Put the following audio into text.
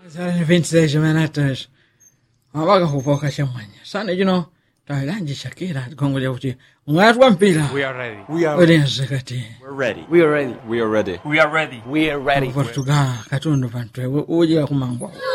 Sara 26 minutos. Abaga kupoka chamanya. Sana jino tailanje Shakira kongoja kuti mwatu wa mpira. We are ready. Olenze kati. We're ready. We are ready. We are ready. We are ready. We are ready. Portugal katundu pantwe uje kumangwa.